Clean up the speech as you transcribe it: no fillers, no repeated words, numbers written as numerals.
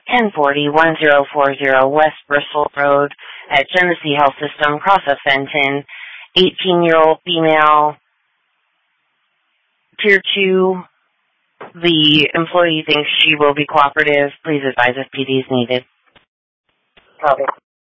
1040-1040 West Bristol Road at Genesee Health System, Cross of Fenton. 18-year-old female, Tier 2. The employee thinks she will be cooperative. Please advise if PD is needed. Copy.